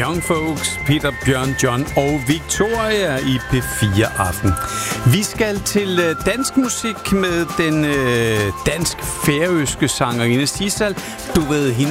Young Folks, Peter, Bjørn, John og Victoria i P4 Aften. Vi skal til dansk musik med den dansk-færøske sangerinde Sissal. Du ved hende